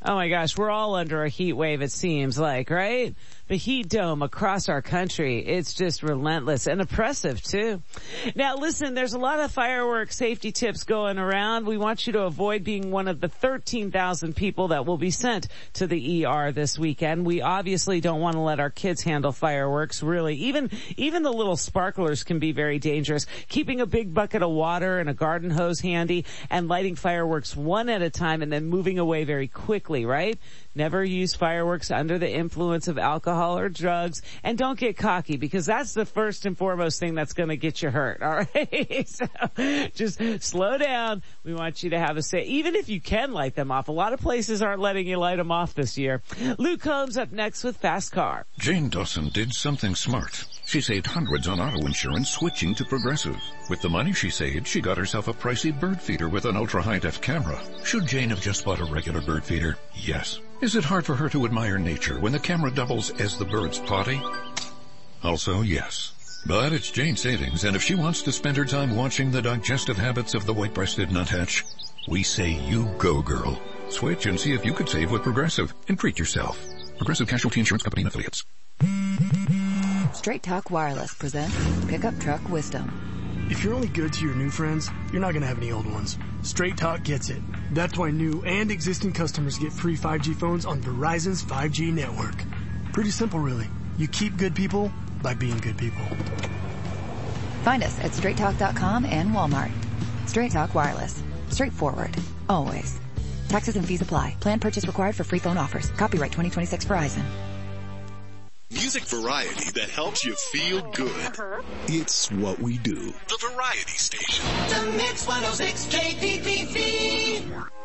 Oh my gosh, we're all under a heat wave, it seems like, right? The heat dome across our country, it's just relentless and oppressive too. Now listen, there's a lot of fireworks safety tips going around. We want you to avoid being one of the 13,000 people that will be sent to the ER this weekend. We obviously don't want to let our kids handle fireworks, really. Even the little sparklers can be very dangerous. Keeping a big bucket of water and a garden hose handy and lighting fireworks one at a time and then moving away very quickly, right? Never use fireworks under the influence of alcohol or drugs, and don't get cocky because that's the first and foremost thing that's going to get you hurt. All right. So just slow down. We want you to have a say, even if you can light them off. A lot of places aren't letting you light them off this year. Luke Combs up next with Fast Car. Jane Dawson did something smart. She saved hundreds on auto insurance switching to Progressive. With the money she saved, she got herself a pricey bird feeder with an ultra-high-def camera. Should Jane have just bought a regular bird feeder? Yes. Is it hard for her to admire nature when the camera doubles as the bird's potty? Also, yes. But it's Jane's savings, and if she wants to spend her time watching the digestive habits of the white-breasted nuthatch, we say you go, girl. Switch and see if you could save with Progressive and treat yourself. Progressive Casualty Insurance Company and Affiliates. Straight Talk Wireless presents Pickup Truck Wisdom. If you're only good to your new friends, you're not going to have any old ones. Straight Talk gets it. That's why new and existing customers get free 5G phones on Verizon's 5G network. Pretty simple, really. You keep good people by being good people. Find us at straighttalk.com and Walmart. Straight Talk Wireless. Straightforward. Always. Taxes and fees apply. Plan purchase required for free phone offers. Copyright 2026 Verizon. Music variety that helps you feel good. It's what we do. The Variety Station. The Mix 106 KPPV.